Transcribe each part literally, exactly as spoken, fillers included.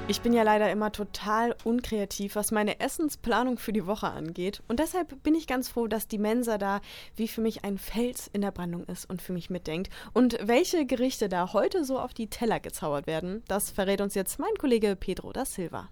Ich bin ja leider immer total unkreativ, was meine Essensplanung für die Woche angeht. Und deshalb bin ich ganz froh, dass die Mensa da wie für mich ein Fels in der Brandung ist und für mich mitdenkt. Und welche Gerichte da heute so auf die Teller gezaubert werden, das verrät uns jetzt mein Kollege Pedro da Silva.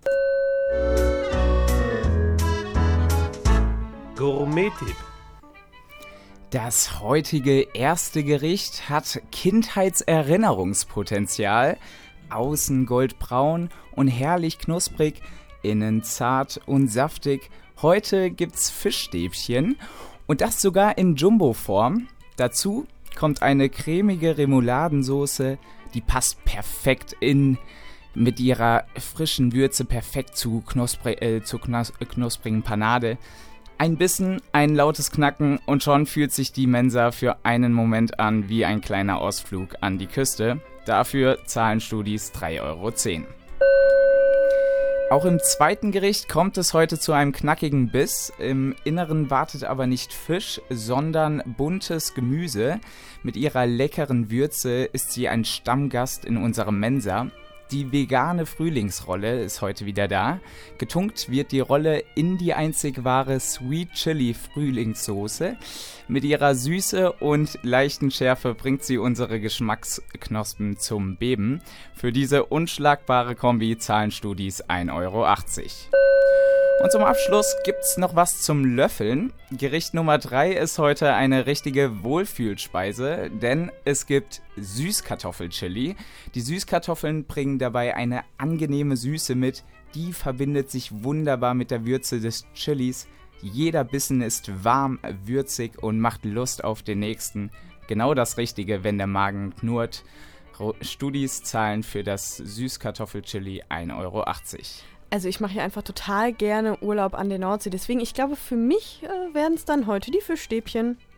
Gourmet-Tipp. Das heutige erste Gericht hat Kindheitserinnerungspotenzial. Außen goldbraun und herrlich knusprig, innen zart und saftig. Heute gibt's Fischstäbchen und das sogar in Jumbo-Form. Dazu kommt eine cremige Remouladensoße, die passt perfekt in mit ihrer frischen Würze perfekt zu, knusprig, äh, zu knas- knusprigen Panade. Ein Bissen, ein lautes Knacken und schon fühlt sich die Mensa für einen Moment an wie ein kleiner Ausflug an die Küste. Dafür zahlen Studis drei Euro zehn. Auch im zweiten Gericht kommt es heute zu einem knackigen Biss. Im Inneren wartet aber nicht Fisch, sondern buntes Gemüse. Mit ihrer leckeren Würze ist sie ein Stammgast in unserer Mensa. Die vegane Frühlingsrolle ist heute wieder da. Getunkt wird die Rolle in die einzig wahre Sweet Chili Frühlingssoße. Mit ihrer Süße und leichten Schärfe bringt sie unsere Geschmacksknospen zum Beben. Für diese unschlagbare Kombi zahlen Studis ein Euro achtzig. Und zum Abschluss gibt's noch was zum Löffeln. Gericht Nummer drei ist heute eine richtige Wohlfühlspeise, denn es gibt Süßkartoffelchili. Die Süßkartoffeln bringen dabei eine angenehme Süße mit, die verbindet sich wunderbar mit der Würze des Chilis. Jeder Bissen ist warm, würzig und macht Lust auf den nächsten. Genau das Richtige, wenn der Magen knurrt. Studis zahlen für das Süßkartoffelchili ein Euro achtzig. Also ich mache hier einfach total gerne Urlaub an der Nordsee. Deswegen, ich glaube, für mich äh, werden es dann heute die Fischstäbchen.